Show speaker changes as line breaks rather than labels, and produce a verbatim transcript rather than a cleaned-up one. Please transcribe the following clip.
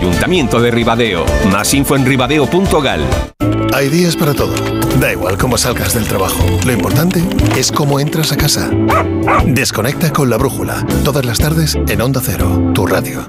Ayuntamiento de Ribadeo. Más info en ribadeo punto gal.
Hay días para todo. Da igual cómo salgas del trabajo. Lo importante es cómo entras a casa. Desconecta con La Brújula. Todas las tardes en Onda Cero, tu radio.